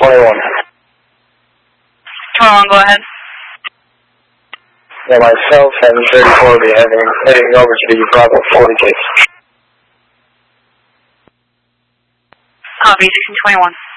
1621. 21, go ahead. Yeah, myself and 34 will be heading over to the Bravo 40 case. Copy, 1621.